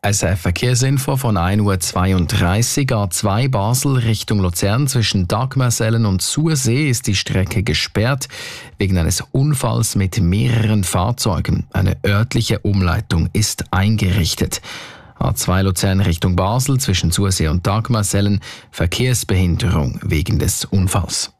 SRF Verkehrsinfo von 1:32 Uhr. A2 Basel Richtung Luzern zwischen Dagmersellen und Sursee ist die Strecke gesperrt wegen eines Unfalls mit mehreren Fahrzeugen. Eine örtliche Umleitung ist eingerichtet. A2 Luzern Richtung Basel zwischen Sursee und Dagmersellen Verkehrsbehinderung wegen des Unfalls.